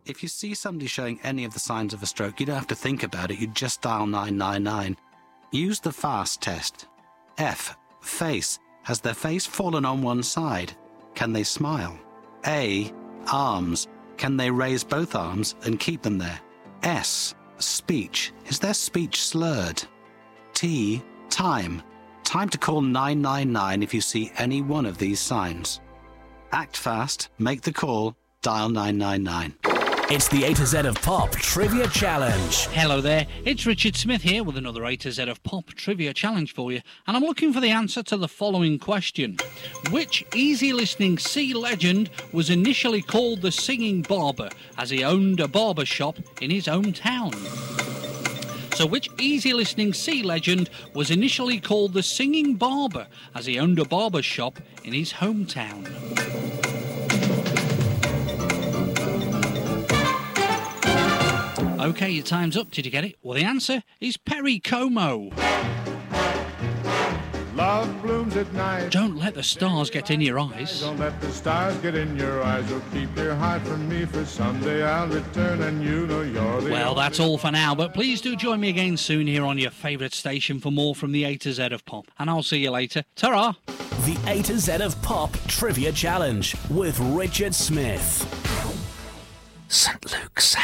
If you see somebody showing any of the signs of a stroke, you don't have to think about it. You just dial 999. Use the FAST test. F. Face. Has their face fallen on one side? Can they smile? A. Arms. Can they raise both arms and keep them there? S. Speech. Is their speech slurred? T. Time. Time to call 999 if you see any one of these signs. Act fast, make the call, dial 999. It's the A to Z of Pop Trivia Challenge. Hello there, it's Richard Smith here with another A to Z of Pop Trivia Challenge for you, and I'm looking for the answer to the following question. Which easy-listening sea legend was initially called the Singing Barber, as he owned a barber shop in his hometown? So which easy-listening sea legend was initially called the Singing Barber, as he owned a barber shop in his hometown? OK, your time's up. Did you get it? Well, the answer is Perry Como. Love blooms at night. Don't let the stars get in your eyes. Don't let the stars get in your eyes. Oh, keep your heart from me, for someday I'll return and you know you're the Well, that's all for now, but please do join me again soon here on your favourite station for more from the A to Z of Pop. And I'll see you later. Ta-ra! The A to Z of Pop Trivia Challenge with Richard Smith. St. Luke's